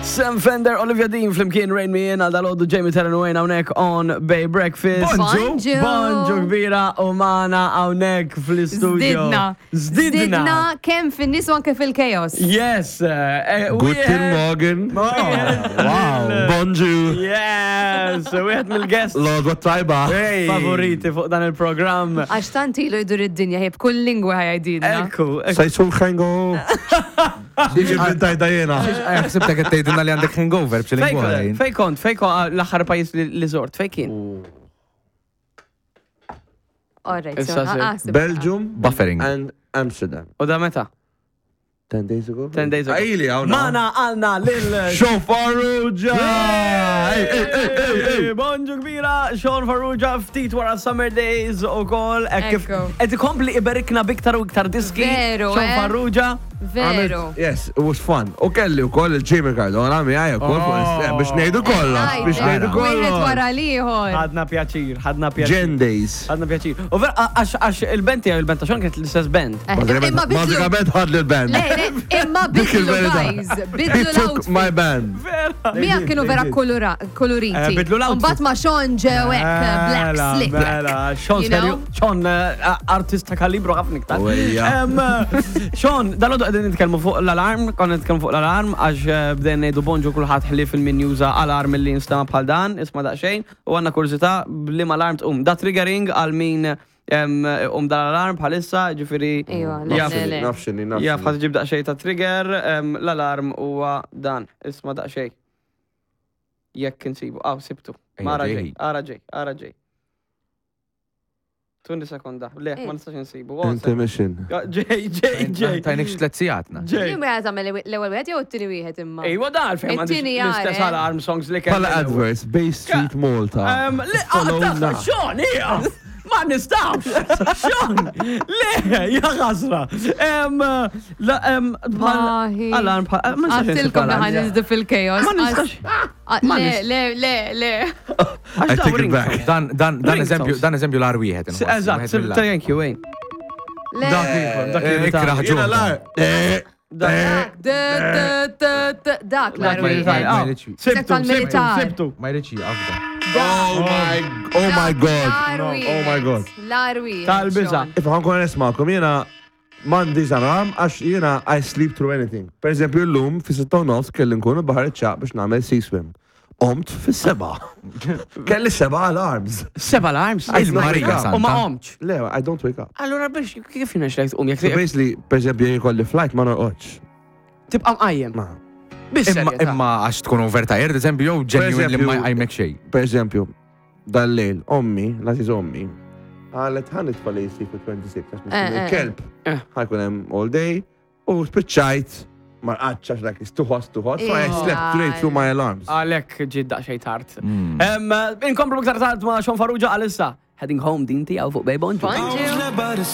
Sam Fender, Olivia Dean, flimkien Rain Me In, għal dal-għoddu Jamie Terranwayne għawnek on Bay Breakfast. Bonġu. Bonġu kbira u mana għawnek fl-studio. Zdidna kem fin-nis u anke fil-chaos. Yes. Guten Morgen. Wow. Bonġu. Yes. Wieħed mill-guests. Lodwa tajba. Favoriti fuq dan il-program. Għax tanti ilu jdur id-dinja jib kull lingwa ħajajdidna. Ekku. Sajsun ħango. Diġi bintajda jena. Għaxibta għattajdinna li għandek hangover bċil-lingwa. Fejkont l-axar pajis li zort, fejkin? Alright, Belgium. Buffering. And Amsterdam. U da meta? 10 days ago? 10 days ago. Għajli għawna. Mana għalna lil... Sean Farrugia! Bonġu kbira, Sean Farrugia ftit wara Summer Days u kol. Ekku. Et kompli iberikna biktar u iktar diski. Veru, Sean Farrugia. Veru. Yes, it was fun. U kelli u koll il-Jimmy Cardona mi għajja koll biex nejdu kolla. Biex nejdu Wieħed kolla. wara liħor. Ħadna pjaċir, ħadna pjaċir. Gen Days. Ħadna pjaċir. U ver, għax il-band tiegħu il-band ta' Sean kienet l-istess band. Imma bidlu. Bażikament ħad l-band. Imma bidlu guys. Bidlu He took my l-outfit. band. Mija kienu vera koloriti. Bidlu l-outfit. Mbatt ma Sean ġewek black slick. Mela, Sean You know? serju, Sean artista kalibru ħafna iktar. Ewwejja. Sean, dal-għodu għedin nitkellmu fuq l-alarm, konna nitkellmu fuq l-alarm, għax bdejn nejdu bonġu kullħat ħlif il-min juża alarm li jinstama bħal dan, isma daqxejn, u għanna kurzita bli alarm tqum. Da triggering għal min dal-alarm bħalissa, ġifiri. Nafxini. Jaf, ħat ġib daqxej ta' trigger, l-alarm huwa dan, isma daqxej. Jekk nsibu, sibtu. Ara ġej. 20 sekonda. Le, ma nistax nsibu. Intermission. Ġej. Tajnik xtlet sijatna. Jim għed għamil l-ewel wieħed jew t-tini wieħed imma. Ejwa dar fejn għandix It-tieni l-istess jara. alarm songs li Pala adverts, Bay Street Malta. Followna. Sean, ma nistax. Sean, le, jaħasra. Mahi. Alarm, ma nistax Għattilkom naħan nizdu fil-chaos. Ma nistax. Le. I take it back. Dan eżempju l-ar wieħed. Eżatt, thank you, Wayne. Ikra ħġu. Dak l-arwi. Sibtu. Ma jriċi, għafda. Oh my God. Oh my God. L-arwi. Tal-biza. If ħankun nismakom, jena mandi zanam, għax jena I sleep through anything. Per eżempju, l-lum fi 6:30 kelli nkunu baħar iċċaq biex namel sea swim. Omt fi 7. Kelli 7 alarms. 7 alarms? Il-Marija Santa. U ma omċ. Le, I don't wake up. Allora biex, kif jina xlejt So basically, per eżempju, jien kolli flight ma norqodx. tibqa mqajjem. Ma. Imma għax tkun overtired, eżempju, jew genuine li ma jgħajmek xej. Per eżempju, dal-lejl, ommi, lażiż ommi, għalet ħanet falejsi fi 26, għax kelb. ħajkun hemm all day, u spiċċajt, ma rqadx dak is too hot, so I slept straight through my alarms. Għalek ġidda xej tard. Inkomplu b'ktar tard ma' Sean Farrugia għalissa. Heading home din tijaw fuq Bay Bonġu. Bonġu.